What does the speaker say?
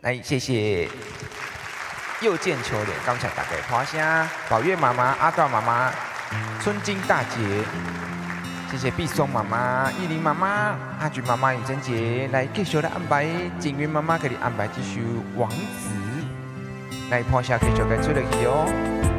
来，谢谢又见秋脸，刚才大概花香，宝月妈妈、阿段妈妈、春金大姐，谢谢碧松妈妈、依林妈妈、阿菊妈妈、雨珍姐，来继续来安排景云妈妈给你安排继续王子，来花香继续该出来去哦。